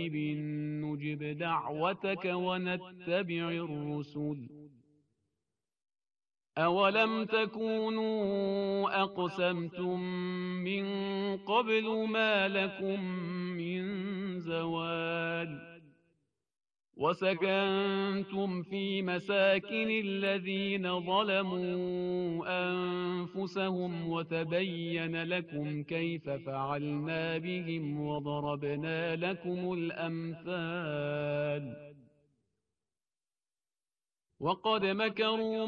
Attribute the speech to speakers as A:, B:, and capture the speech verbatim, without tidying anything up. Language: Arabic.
A: قريب نجب دعوتك ونتبع الرسل أولم تكونوا أقسمتم من قبل ما لكم من زوال وسكنتم في مساكن الذين ظلموا أنفسهم وتبين لكم كيف فعلنا بهم وضربنا لكم الأمثال وقد مكروا